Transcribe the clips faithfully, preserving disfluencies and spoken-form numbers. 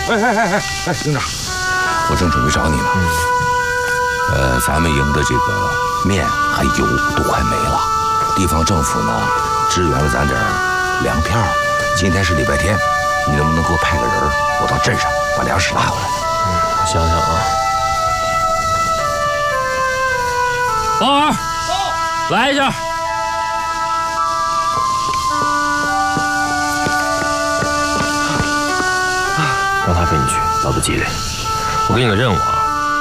哎哎哎哎哎，营长，我正准备找你呢。嗯。呃，咱们营的这个面还油都快没了，地方政府呢支援了咱点粮票。今天是礼拜天，你能不能给我派个人，我到镇上把粮食拉回来？ 嗯，我想想啊。王二，来一下。让他陪你去，老子急嘞。我给你个任务啊。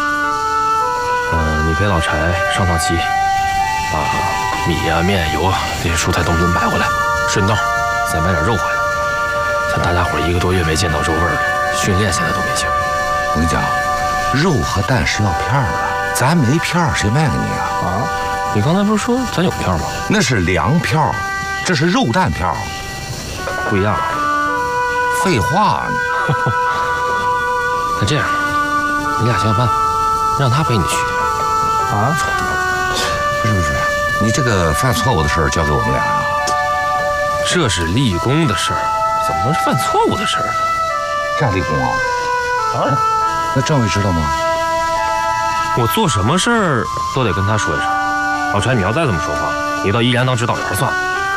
嗯，你陪老柴上趟集，把米呀、面、油啊这些蔬菜都能买回来，顺道再买点肉回来。咱大家伙一个多月没见到肉味了，训练现在都没劲儿。 我跟你讲，肉和蛋是要票的，咱没票谁卖给你啊？ 啊？你刚才不是说咱有票吗？ 那是粮票，这是肉蛋票， 不一样。 废话呢。 那这样，你俩想想办法，让他陪你去。 啊？不是不是，你这个犯错误的事儿交给我们俩啊。 这是立功的事儿，怎么能是犯错误的事儿呢？ 这样立功啊？啊？那政委知道吗？ 我做什么事儿都得跟他说一声。老柴，你要再这么说话，你到依然当指导员算了。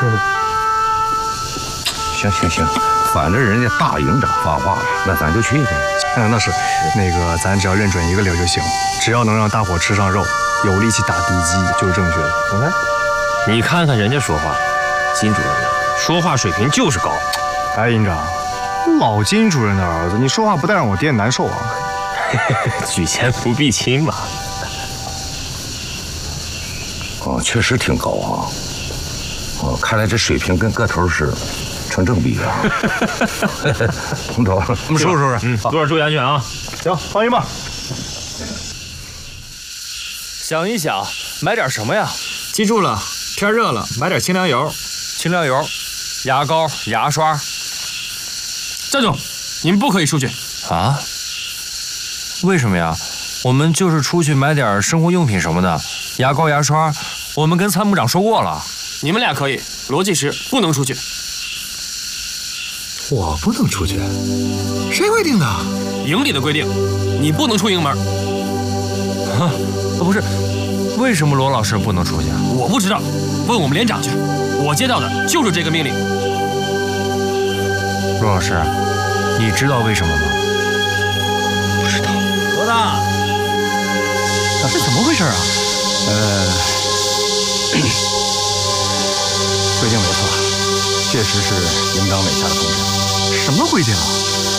行行行，反正人家大营长发话了，那咱就去呗。 嗯，那是，那个咱只要认准一个理儿就行，只要能让大伙吃上肉，有力气打敌机就是正确的。 你看，你看看人家说话，金主任说话水平就是高。 哎，营长，老金主任的儿子，你说话不带让我爹难受啊？ 举钱不避亲嘛。 哦，确实挺高啊。哦，看来这水平跟个头是成正比啊。我们走，我们收拾收拾。 嗯，路上注意安全啊。 行，放心吧。 想一想，买点什么呀？ 记住了，天热了，买点清凉油。 清凉油、牙膏、牙刷。站住！你们不可以出去啊？为什么呀？我们就是出去买点生活用品什么的，牙膏、牙刷，我们跟参谋长说过了。 你们俩可以，罗技师不能出去。 我不能出去？谁规定的？ 营里的规定，你不能出营门。 啊，不是，为什么罗老师不能出去啊？ 我不知道，问我们连长去。我接到的就是这个命令。 罗老师，你知道为什么吗？ 不知道。 罗大，这怎么回事啊？ 呃，规定没错，确实是营长委下的通知。 什么规定啊？